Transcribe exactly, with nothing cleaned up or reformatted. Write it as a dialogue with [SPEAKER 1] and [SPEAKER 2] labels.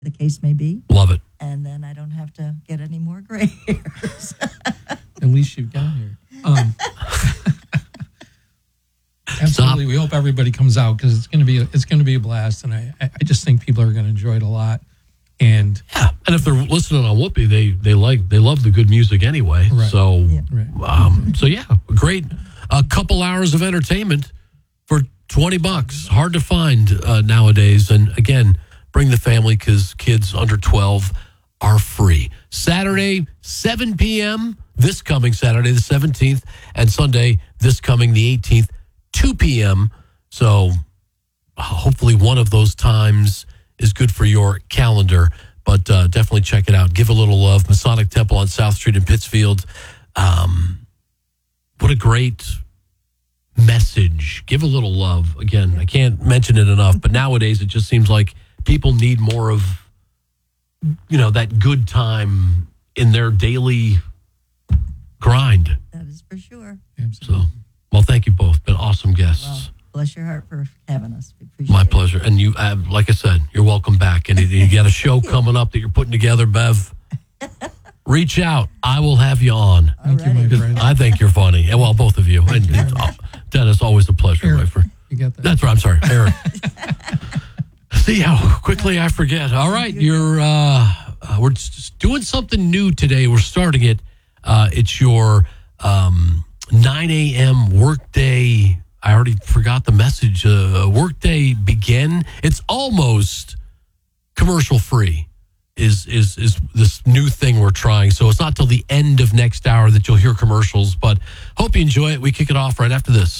[SPEAKER 1] the case may be.
[SPEAKER 2] Love it.
[SPEAKER 1] And then I don't have to get any more gray hairs.
[SPEAKER 3] At least you've got here. Um, absolutely. We hope everybody comes out because it's going to be a, it's going to be a blast, and I I just think people are going to enjoy it a lot. And
[SPEAKER 2] yeah, and if they're listening on Whoopi, they they like they love the good music anyway.
[SPEAKER 3] Right.
[SPEAKER 2] So
[SPEAKER 3] yeah. Right.
[SPEAKER 2] Um, so yeah, great. A couple hours of entertainment for twenty bucks. Hard to find uh, nowadays. And again, bring the family because kids under twelve are free. Saturday, seven p.m. this coming Saturday, the seventeenth, and Sunday, this coming the eighteenth, two p.m. So uh, hopefully one of those times is good for your calendar, but uh, definitely check it out. Give a little love. Masonic Temple on South Street in Pittsfield. Um, what a great message. Give a little love. Again, I can't mention it enough, but nowadays it just seems like people need more of, you know, that good time in their daily grind.
[SPEAKER 1] That is for sure.
[SPEAKER 2] So, well, thank you both. Been awesome guests.
[SPEAKER 1] Well, bless your heart for having us. We appreciate
[SPEAKER 2] My
[SPEAKER 1] it.
[SPEAKER 2] pleasure. And you, uh, like I said, you're welcome back. And you got a show coming up that you're putting together, Bev. Reach out. I will have you on.
[SPEAKER 3] Thank you, my friend.
[SPEAKER 2] I think you're funny. And well, both of you. And it's, uh, Dennis, always a pleasure,
[SPEAKER 3] Eric,
[SPEAKER 2] my friend.
[SPEAKER 3] You got that?
[SPEAKER 2] That's right. I'm sorry, Eric. See how quickly I forget. All right, you're. Uh, uh, we're just doing something new today. We're starting it. Uh, it's your um, nine a.m. workday. I already forgot the message. Uh, workday begin. It's almost commercial free. Is is is this new thing we're trying? So it's not till the end of next hour that you'll hear commercials. But hope you enjoy it. We kick it off right after this.